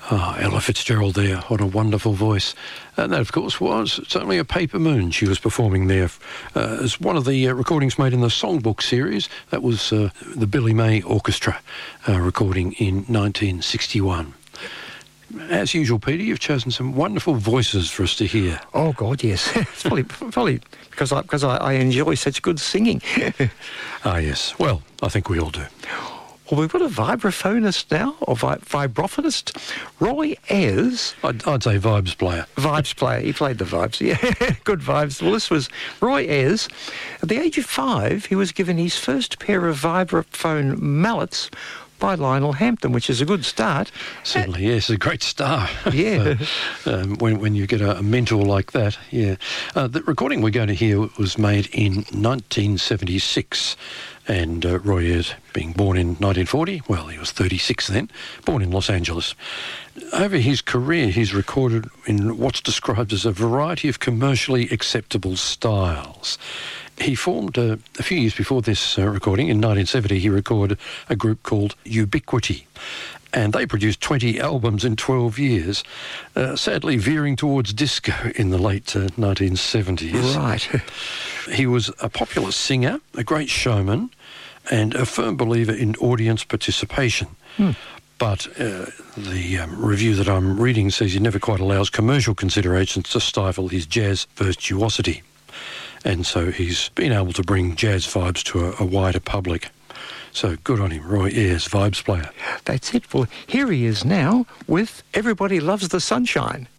Ella Fitzgerald there, what a wonderful voice. And that, of course, was certainly a Paper Moon she was performing there as one of the recordings made in the Songbook series. That was the Billy May Orchestra recording in 1961. As usual, Peter, you've chosen some wonderful voices for us to hear. Oh, God, yes. It's probably because I enjoy such good singing. Yes. Well, I think we all do. Well, we've got a vibraphonist now, or vibrophonist, Roy Ayres. I'd say vibes player. Vibes player. He played the vibes. Yeah, good vibes. Well, this was Roy Ayres. At the age of 5, he was given his first pair of vibraphone mallets by Lionel Hampton, which is a good start. Certainly, yes, a great start. Yeah. When you get a mentor like that, yeah. The recording we're going to hear was made in 1976, and Roy Ayres, being born in 1940, well, he was 36 then, born in Los Angeles. Over his career, he's recorded in what's described as a variety of commercially acceptable styles. He formed, a few years before this recording, in 1970, he recorded a group called Ubiquity. And they produced 20 albums in 12 years, sadly veering towards disco in the late 1970s. Right. He was a popular singer, a great showman, and a firm believer in audience participation. But the review that I'm reading says he never quite allows commercial considerations to stifle his jazz virtuosity. And so he's been able to bring jazz vibes to a wider public. So good on him, Roy Ayres, vibes player. That's it. Well, here he is now with Everybody Loves the Sunshine.